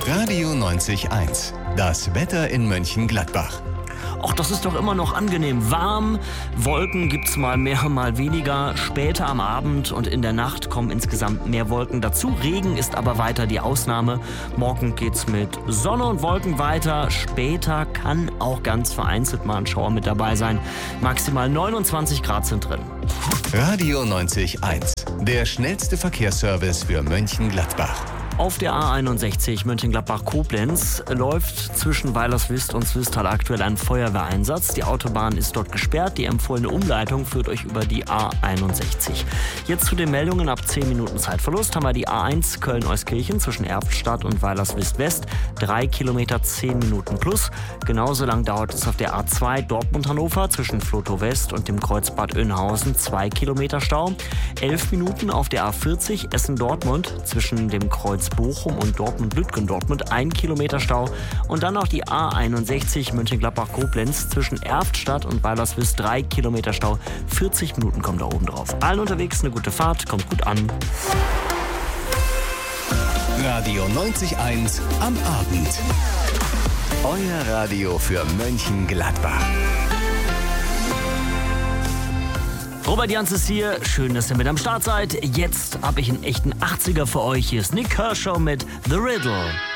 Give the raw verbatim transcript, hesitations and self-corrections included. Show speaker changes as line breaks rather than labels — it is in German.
Radio neunzig Komma eins. Das Wetter in Mönchengladbach.
Och, das ist doch immer noch angenehm warm. Wolken gibt's mal mehr, mal weniger. Später am Abend und in der Nacht kommen insgesamt mehr Wolken dazu. Regen ist aber weiter die Ausnahme. Morgen geht's mit Sonne und Wolken weiter. Später kann auch ganz vereinzelt mal ein Schauer mit dabei sein. Maximal neunundzwanzig Grad sind drin.
Radio neunzig Komma eins. Der schnellste Verkehrsservice für Mönchengladbach.
Auf der A einundsechzig Mönchengladbach-Koblenz läuft zwischen Weilerswist und Swisttal aktuell ein Feuerwehreinsatz. Die Autobahn ist dort gesperrt. Die empfohlene Umleitung führt euch über die A einundsechzig. Jetzt zu den Meldungen. Ab zehn Minuten Zeitverlust haben wir die A eins Köln-Euskirchen zwischen Erftstadt und Weilerswist-West. drei Kilometer, zehn Minuten plus. Genauso lang dauert es auf der A zwei Dortmund-Hannover zwischen Flotow-West und dem Kreuz Bad Oeynhausen. zwei Kilometer Stau. elf Minuten auf der A vierzig Essen-Dortmund zwischen dem Kreuz Bochum und Dortmund-Lütgendortmund, ein Kilometer Stau. Und dann noch die A einundsechzig Mönchengladbach-Koblenz zwischen Erftstadt und Weilerswist, drei Kilometer Stau. vierzig Minuten kommen da oben drauf. Allen unterwegs eine gute Fahrt, kommt gut an.
Radio neunzig Komma eins am Abend. Euer Radio für Mönchengladbach.
Robert Jans ist hier. Schön, dass ihr mit am Start seid. Jetzt habe ich einen echten achtziger für euch. Hier ist Nick Kershaw mit The Riddle.